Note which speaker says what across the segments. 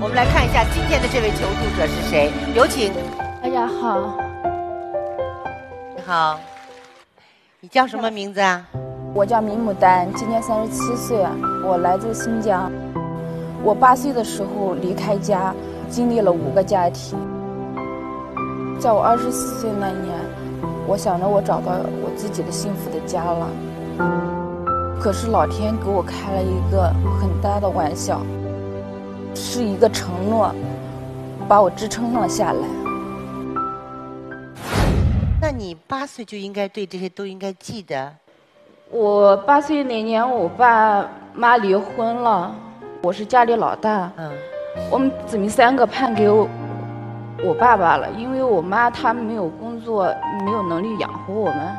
Speaker 1: 我们来看一下今天的这位求助者是谁，有请。
Speaker 2: 大家好。
Speaker 1: 你好，你叫什么名字啊？
Speaker 2: 我叫米牡丹，今年37岁，我来自新疆。我8岁的时候离开家，经历了5个家庭。在我24岁那年，我想着我找到我自己的幸福的家了。可是老天给我开了一个很大的玩笑，是一个承诺，把我支撑了下来。
Speaker 1: 那你8岁就应该对这些都应该记得。
Speaker 2: 我8岁那年，我爸妈离婚了，我是家里老大。我们姊妹3个判给我爸爸了，因为我妈她没有工作，没有能力养活我们。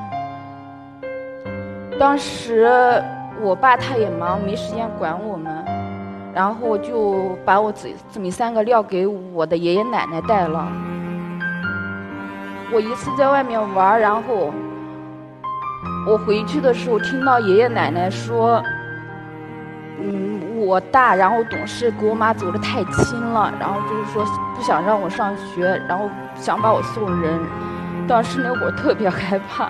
Speaker 2: 当时我爸他也忙，没时间管我们，然后就把我姊妹3个撂给我的爷爷奶奶带了。我一次在外面玩，然后我回去的时候听到爷爷奶奶说，我大然后懂事，给我妈走得太亲了，然后就是说不想让我上学，然后想把我送人。当时那会儿特别害怕。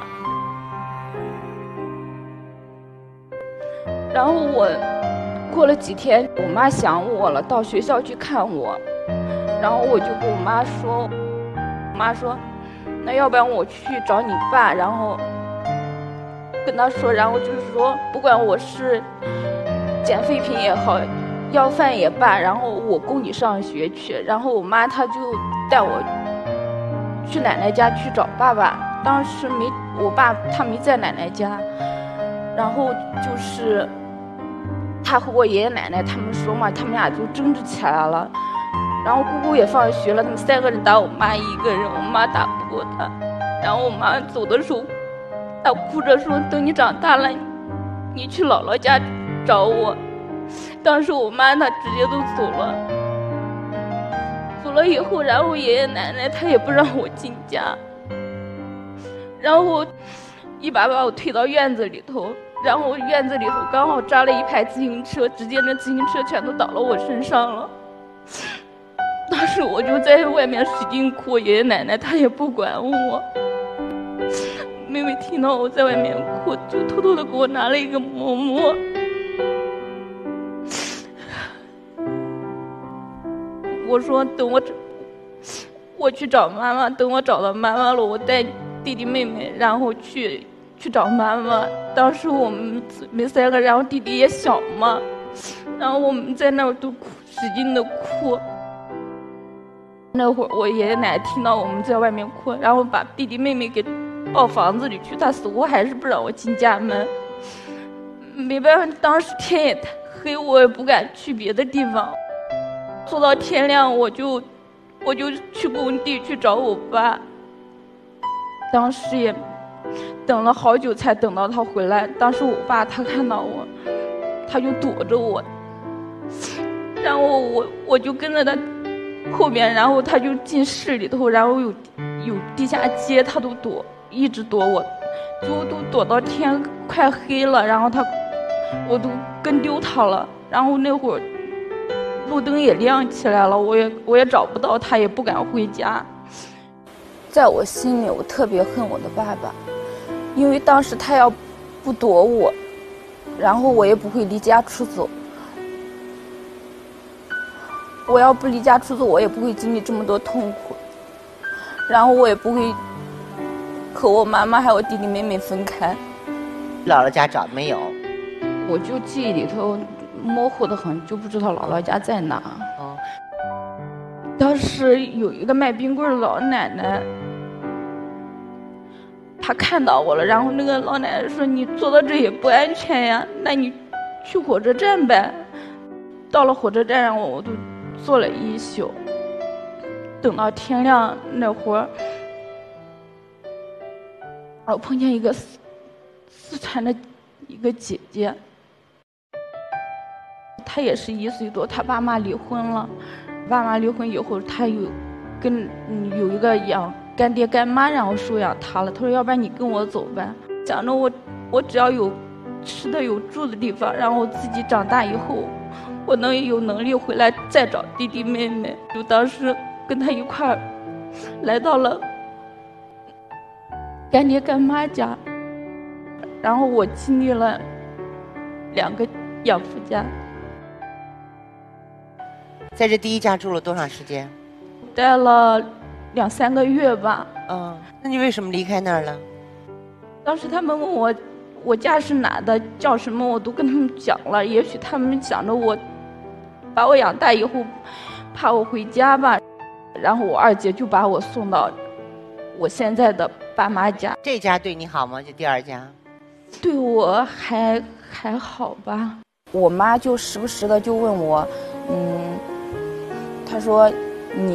Speaker 2: 然后我过了几天，我妈想我了，到学校去看我，然后我就跟我妈说，我妈说，那要不然我去找你爸，然后跟他说，然后就是说，不管我是捡废品也好，要饭也罢，然后我供你上学去。然后我妈她就带我去奶奶家去找爸爸，当时我爸他没在奶奶家，然后就是他和我爷爷奶奶他们说嘛，他们俩就争执起来了。然后姑姑也放学了，他们3个人打我妈1个人，我妈打不过他。然后我妈走的时候，她哭着说：“等你长大了，你去姥姥家找我。”当时我妈她直接都走了。走了以后，然后爷爷奶奶他也不让我进家，然后一把我推到院子里头，然后院子里头刚好扎了一排自行车，直接那自行车全都倒到我身上了。当时我就在外面使劲哭，爷爷奶奶他也不管我。妹妹听到我在外面哭，就偷偷的给我拿了一个馍馍。我说等我去找妈妈，等我找到妈妈了，我带弟弟妹妹，然后去找妈妈。当时我们姊妹3个，然后弟弟也小嘛，然后我们在那儿都哭，使劲的哭。那会儿我爷爷奶奶听到我们在外面哭，然后把弟弟妹妹给抱房子里去，他死活还是不让我进家门。没办法，当时天也太黑，我也不敢去别的地方。做到天亮，我就去工地去找我爸。当时也等了好久才等到他回来。当时我爸他看到我，他就躲着我，然后我就跟着他后边，然后他就进市里头，然后有地下街，他都躲，一直躲我，都躲到天快黑了，然后我都跟丢他了。然后那会儿路灯也亮起来了，我也找不到他，也不敢回家。在我心里，我特别恨我的爸爸，因为当时他要不躲我，然后我也不会离家出走。我要不离家出走，我也不会经历这么多痛苦，然后我也不会和我妈妈还有弟弟妹妹分开。
Speaker 1: 姥姥家找没有？
Speaker 2: 我就记忆里头模糊的很，就不知道姥姥家在哪。当时有一个卖冰棍的老奶奶，她看到我了，然后那个老奶奶说：“你坐到这也不安全呀，那你去火车站呗。”到了火车站上，我都坐了1宿，等到天亮那会儿，我碰见一个四川的一个姐姐，她也是1岁多，她爸妈离婚了。爸妈离婚以后，她有一个养干爹干妈，然后收养她了。她说：“要不然你跟我走吧。”想着我只要有吃的有住的地方，然后我自己长大以后， 我能有能力回来再找弟弟妹妹。就当时跟他一块儿来到了干爹干妈家，然后我经历了2个养父家。
Speaker 1: 在这第一家住了多长时间？
Speaker 2: 待了2、3个月吧。
Speaker 1: 那你为什么离开那儿了？
Speaker 2: 当时他们问我家是哪的，叫什么，我都跟他们讲了。也许他们想着我把我养大以后，怕我回家吧。然后我二姐就把我送到我现在的爸妈家。
Speaker 1: 这家对你好吗？就第2家？
Speaker 2: 对我还好吧。
Speaker 3: 我妈就时不时的就问我，她说